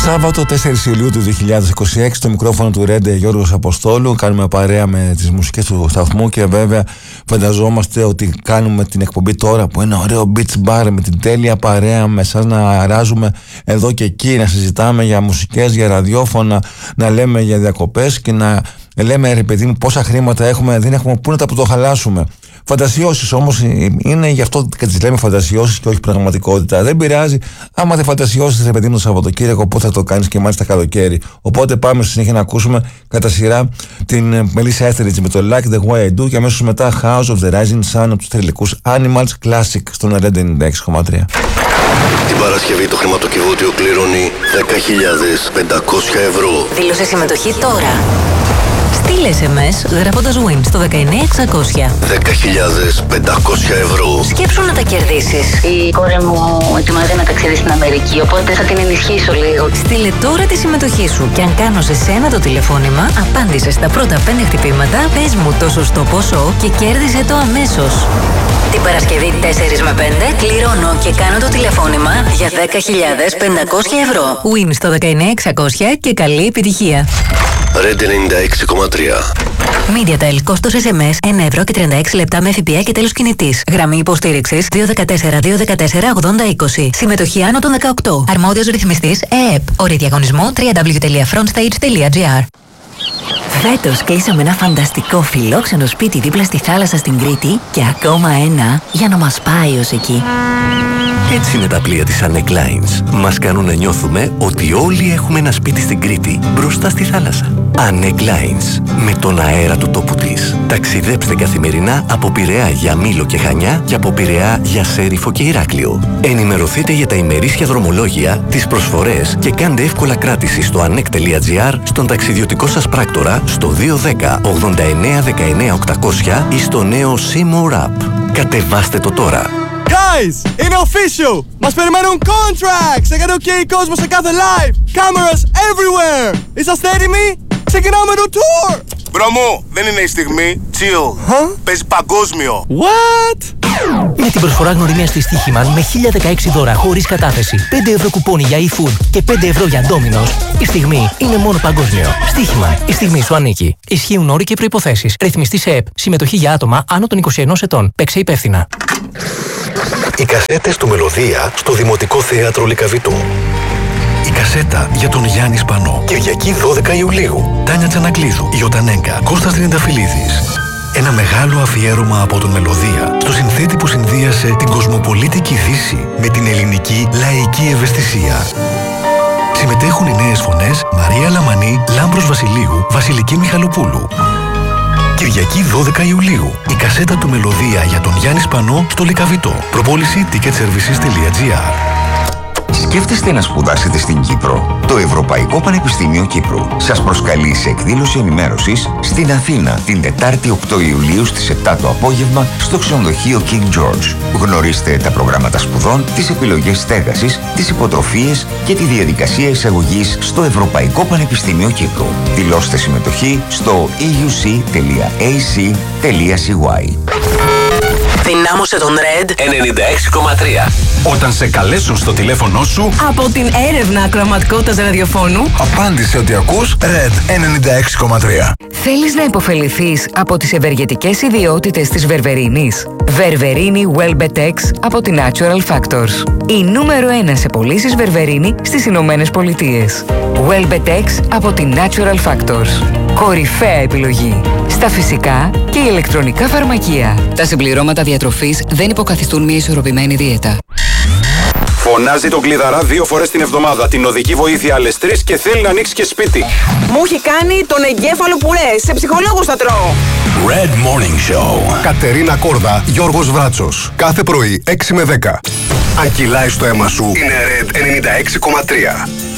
Σάββατο 4 Ιουλίου του 2026, στο μικρόφωνο του Ρέντε Γιώργος Αποστόλου. Κάνουμε παρέα με τις μουσικές του σταθμού και βέβαια φανταζόμαστε ότι κάνουμε την εκπομπή τώρα από ένα ωραίο beach bar με την τέλεια παρέα, με εσάς να αράζουμε εδώ και εκεί, να συζητάμε για μουσικές, για ραδιόφωνα, να λέμε για διακοπές και να λέμε ρε παιδί μου πόσα χρήματα έχουμε, δεν έχουμε πού να τα πρωτοχαλάσουμε. Φαντασιώσεις όμως είναι, γι' αυτό και τις λέμε φαντασιώσεις και όχι πραγματικότητα. Δεν πειράζει, άμα δεν φαντασιώσεις ρε παιδί μου το Σαββατοκύριακο, πότε θα το κάνεις και μάλιστα καλοκαίρι. Οπότε πάμε στη συνέχεια να ακούσουμε κατά σειρά την Melissa Etheridge με το Like the Way I Do και αμέσως μετά House of the Rising Sun από τους θρυλικούς Animals Classic στον Red 96,3. Την Παρασκευή το χρηματοκιβώτιο κληρώνει 10.500 ευρώ. Δήλωσε συμμετοχή τώρα. Στείλε SMS γράφοντας WIN στο 19600. 10.500 ευρώ. Σκέψου να τα κερδίσεις. Η κόρη μου ετοιμάζεται να ταξιδίσει στην Αμερική, οπότε θα την ενισχύσω λίγο. Στείλε τώρα τη συμμετοχή σου και αν κάνω σε σένα το τηλεφώνημα, απάντησε στα πρώτα 5 χτυπήματα, πες μου το σωστό ποσό και κέρδισε το αμέσως. Την Παρασκευή 4 με 5 κληρώνω και κάνω το τηλεφώνημα για 10.500 ευρώ. WIN στο 19600 και καλή επιτυχία. Red 96,3. MediaTel, κόστος SMS 1 ευρώ και 36 λεπτά με ΦΠΑ και τέλος κινητής. Γραμμή υποστήριξης 214-214-8020. Συμμετοχή άνω των 18. Αρμόδιος ρυθμιστής ΕΕΠ. Όροι διαγωνισμού www.frontstage.gr. Φέτος κλείσαμε ένα φανταστικό φιλόξενο σπίτι δίπλα στη θάλασσα στην Κρήτη και ακόμα ένα για να μας πάει ως εκεί. Έτσι είναι τα πλοία της Anec Lines. Μας κάνουν να νιώθουμε ότι όλοι έχουμε ένα σπίτι στην Κρήτη, μπροστά στη θάλασσα. Anec Lines. Με τον αέρα του τόπου της. Ταξιδέψτε καθημερινά από Πειραιά για Μήλο και Χανιά και από Πειραιά για Σέριφο και Ηράκλειο. Ενημερωθείτε για τα ημερήσια δρομολόγια, τις προσφορές και κάντε εύκολα κράτηση στο anec.gr, στον ταξιδιωτικό σας πράκτορα, στο 210 89 19 800 ή στο νέο Seymour App. Κατεβάστε το τώρα. Guys, είναι official! Μας περιμένουν contracts! Θα κατοκαίει κόσμο σε κάθε live! Cameras everywhere! Είσαστε έτοιμοι? Ξεκινάμε το tour! Μπρο μου, δεν είναι η στιγμή. Chill. Παίζει παγκόσμιο. What? Με την προσφορά γνωριμίας της Στοίχημαν με 1016 δώρα χωρίς κατάθεση, 5 ευρώ κουπόνι για eFood και 5 ευρώ για Domino's, η στιγμή είναι μόνο παγκόσμιο. Στοίχημαν, η στιγμή σου ανήκει. Ισχύουν όροι και προϋποθέσεις. Ρυθμιστή σε ΕΠ. Συμμετοχή για άτομα άνω των 21 ετών. Παίξε υπεύθυνα. Οι κασέτες του Μελωδία στο Δημοτικό Θέατρο Λυκαβητού. Η κασέτα για τον Γιάννη Σπανό. Κυριακή 12 Ιουλίου. Τάνια Τσανακλείδου, Ιωτανέγκα, Κώστας Τριανταφυλλίδης. Ένα μεγάλο αφιέρωμα από τον Μελωδία στο συνθέτη που συνδύασε την κοσμοπολίτικη Δύση με την ελληνική λαϊκή ευαισθησία. Συμμετέχουν οι νέες φωνές Μαρία Λαμανή, Λάμπρος Βασιλείου, Βασιλική Μιχαλοπούλου. Κυριακή 12 Ιουλίου. Η κασέτα του Μελωδία για τον Γιάννη Σπανό στο Λυκαβητό. Προπόληση ticketservices.gr. Σκέφτεστε να σπουδάσετε στην Κύπρο? Το Ευρωπαϊκό Πανεπιστήμιο Κύπρου σας προσκαλεί σε εκδήλωση ενημέρωσης στην Αθήνα την Τετάρτη 8 Ιουλίου στις 7 το απόγευμα στο ξενοδοχείο King George. Γνωρίστε τα προγράμματα σπουδών, τις επιλογές στέγασης, τις υποτροφίες και τη διαδικασία εισαγωγής στο Ευρωπαϊκό Πανεπιστήμιο Κύπρου. Δηλώστε συμμετοχή στο euc.ac.cy. Δυνάμωσε τον Red 96,3. Όταν σε καλέσουν στο τηλέφωνο σου από την έρευνα ακροαματικότητας ραδιοφώνου, απάντησε ότι ακούς Red 96,3. Θέλεις να υποφεληθείς από τις ευεργετικές ιδιότητες της Βερβερίνης? Βερβερίνη Welbetex από την Natural Factors. Η νούμερο 1 σε πωλήσεις Βερβερίνη στις Ηνωμένες Πολιτείες. Welbetex από την Natural Factors. Κορυφαία επιλογή στα φυσικά και ηλεκτρονικά φαρμακεία. Τα συμπληρώματα διατροφής δεν υποκαθιστούν μια ισορροπημένη δίαιτα. Φωνάζει τον κλειδαρά 2 φορές την εβδομάδα. Την οδική βοήθεια άλλες 3 και θέλει να ανοίξει και σπίτι. Μου έχει κάνει τον εγκέφαλο πουρέ. Σε ψυχολόγους θα τρώω. Red Morning Show. Κατερίνα Κόρδα, Γιώργος Βράτσος. Κάθε πρωί 6 με 10. Αν κυλάει στο αίμα σου, είναι Red 96,3.